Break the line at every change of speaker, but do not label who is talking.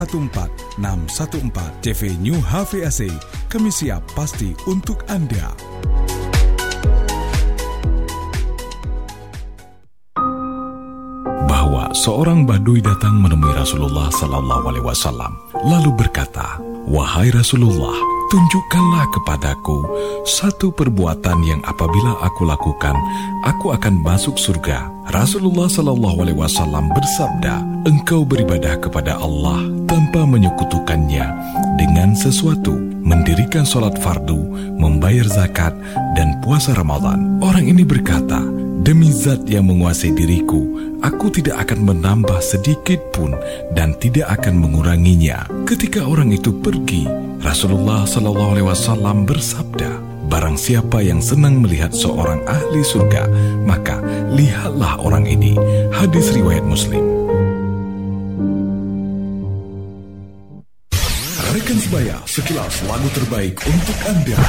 14614 CV New HVAC. Kami siap pasti untuk Anda. Bahwa seorang badui datang menemui Rasulullah sallallahu alaihi wasallam lalu berkata, "Wahai Rasulullah, tunjukkanlah kepadaku satu perbuatan yang apabila aku lakukan, aku akan masuk surga." Rasulullah sallallahu alaihi wasallam bersabda, "Engkau beribadah kepada Allah tanpa menyekutukannya dengan sesuatu, mendirikan salat fardu, membayar zakat, dan puasa Ramadan." Orang ini berkata, "Demi zat yang menguasai diriku, aku tidak akan menambah sedikit pun dan tidak akan menguranginya." Ketika orang itu pergi, Rasulullah SAW bersabda, "Barang siapa yang senang melihat seorang ahli surga, maka lihatlah orang ini." Hadis riwayat Muslim. Rekan sebaya, sekilas lagu terbaik untuk Anda.